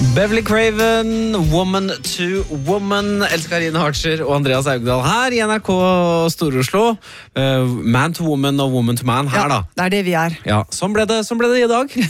Beverly Craven, Woman to Woman. Else Karine Hartzer og Andreas Haugdal her i NRK Stor-Oslo. Man to woman og woman to man her, da. Det er det vi er. Ja, sånn ble det i dag.